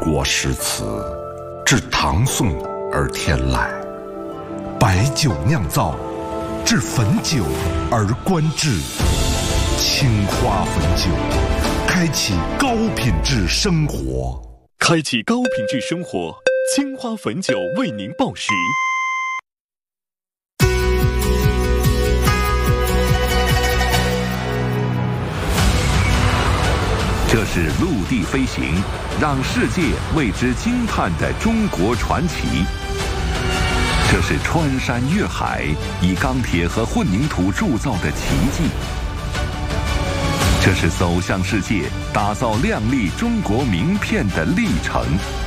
国诗词，至唐宋而天来，白酒酿造，至汾酒而观致。青花汾酒，开启高品质生活。 开启高品质生活，青花汾酒为您报时。 这是陆地飞行，让世界为之惊叹的中国传奇。这是穿山越海，以钢铁和混凝土铸造的奇迹。这是走向世界，打造亮丽中国名片的历程。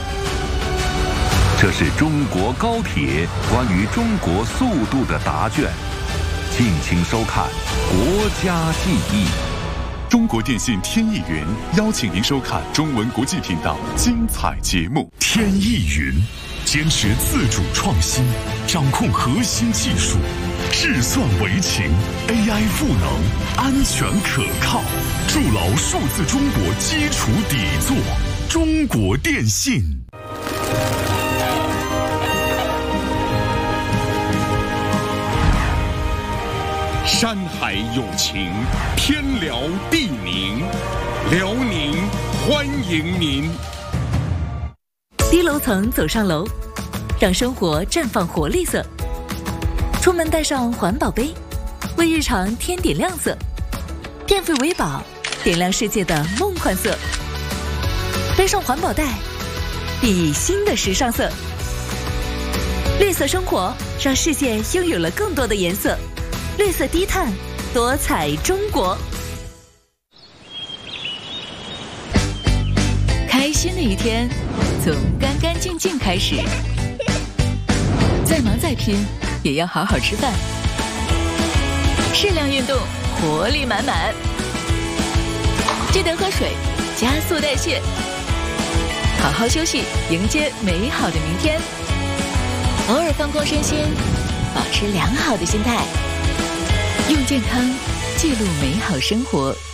这是中国高铁关于中国速度的答卷。敬请收看《国家记忆》。 中国电信天翼云邀请您收看中文国际频道精彩节目。 天翼云坚持自主创新，掌控核心技术，智算为情 ，AI 赋能，安全可靠，筑牢数字中国基础底座。中国电信。 山海有情，天辽地宁，辽宁欢迎您。 低楼层走上楼，让生活绽放活力色。出门带上环保杯，为日常添点亮色。电费为宝，点亮世界的梦幻色。背上环保袋，熠熠新的时尚色。绿色生活，让世界拥有了更多的颜色。绿色低碳，多彩中国。开心的一天，从干干净净开始。再忙再拼，也要好好吃饭。适量运动，活力满满。记得喝水，加速代谢。好好休息，迎接美好的明天。偶尔放空身心，保持良好的心态。用健康记录美好生活。